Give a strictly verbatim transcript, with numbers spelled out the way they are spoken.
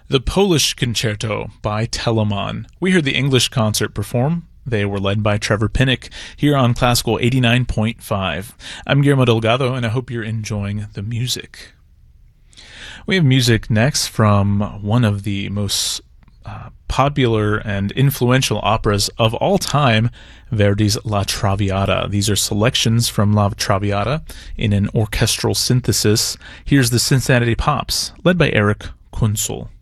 The Polish Concerto by Telemann. We heard the English concert perform. They were led by Trevor Pinnock here on Classical eighty-nine point five. I'm Guillermo Delgado, and I hope you're enjoying the music. We have music next from one of the most uh, popular and influential operas of all time, Verdi's La Traviata. These are selections from La Traviata in an orchestral synthesis. Here's the Cincinnati Pops, led by Eric Kunzel.